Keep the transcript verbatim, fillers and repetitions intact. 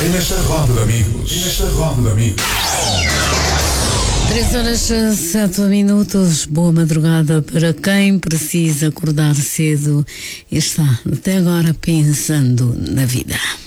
E nesta roda de amigos. E nesta roda de amigos. Três horas sete minutos, boa madrugada para quem precisa acordar cedo e está até agora pensando na vida.